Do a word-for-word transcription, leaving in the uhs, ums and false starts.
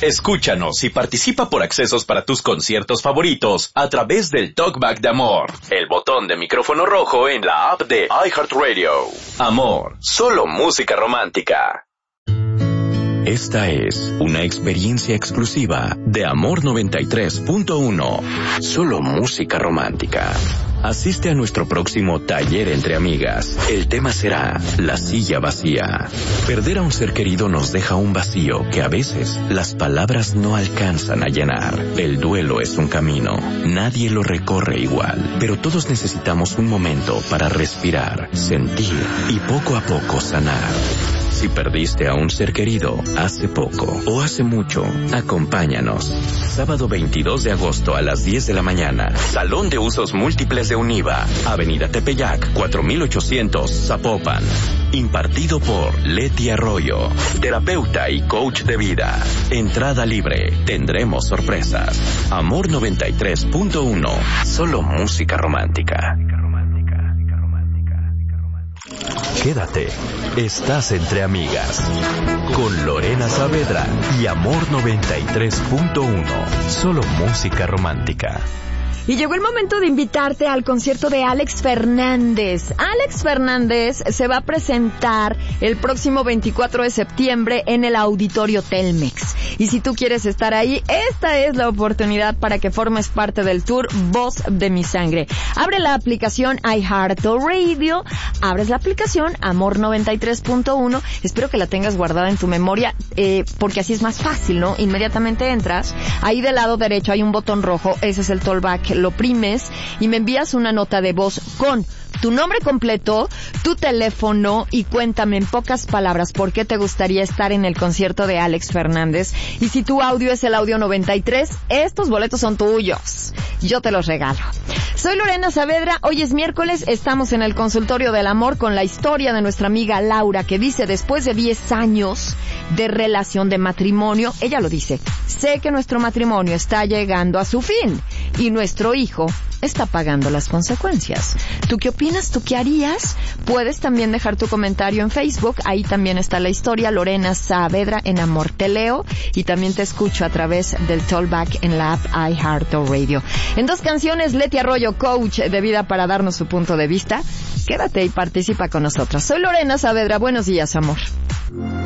Escúchanos y participa por accesos para tus conciertos favoritos a través del Talkback de Amor, el botón de micrófono rojo en la app de iHeartRadio. Amor, solo música romántica. Esta es una experiencia exclusiva de Amor noventa y tres punto uno. Solo música romántica. Asiste a nuestro próximo taller entre amigas. El tema será la silla vacía. Perder a un ser querido nos deja un vacío que a veces las palabras no alcanzan a llenar. El duelo es un camino. Nadie lo recorre igual, pero todos necesitamos un momento para respirar, sentir y poco a poco sanar. Si perdiste a un ser querido hace poco o hace mucho, acompáñanos. Sábado veintidós de agosto a las diez de la mañana. Salón de Usos Múltiples de UNIVA. Avenida Tepeyac, cuatro mil ochocientos, Zapopan. Impartido por Leti Arroyo, terapeuta y coach de vida. Entrada libre. Tendremos sorpresas. Amor noventa y tres punto uno. Solo música romántica. Quédate, estás entre amigas, con Lorena Saavedra y Amor noventa y tres punto uno, solo música romántica. Y llegó el momento de invitarte al concierto de Alex Fernández. Alex Fernández se va a presentar el próximo veinticuatro de septiembre en el Auditorio Telmex. Y si tú quieres estar ahí, esta es la oportunidad para que formes parte del tour Voz de mi Sangre. Abre la aplicación iHeartRadio, abres la aplicación Amor noventa y tres punto uno. Espero que la tengas guardada en tu memoria, eh, porque así es más fácil, ¿no? Inmediatamente entras, ahí del lado derecho hay un botón rojo, ese es el Talkback. Lo primes y me envías una nota de voz con tu nombre completo, tu teléfono y cuéntame en pocas palabras por qué te gustaría estar en el concierto de Alex Fernández. Y si tu audio es el audio noventa y tres, estos boletos son tuyos. Yo te los regalo. Soy Lorena Saavedra, hoy es miércoles, estamos en el consultorio del amor con la historia de nuestra amiga Laura, que dice, después de diez años de relación, de matrimonio, ella lo dice, sé que nuestro matrimonio está llegando a su fin y nuestro hijo está pagando las consecuencias. ¿Tú qué opinas? ¿Tú qué harías? Puedes también dejar tu comentario en Facebook, ahí también está la historia, Lorena Saavedra en Amor te leo, y también te escucho a través del Talkback en la app iHeartRadio. En dos canciones, Leti Arroyo, coach de vida, para darnos su punto de vista. Quédate y participa con nosotras. Soy Lorena Saavedra, buenos días, amor.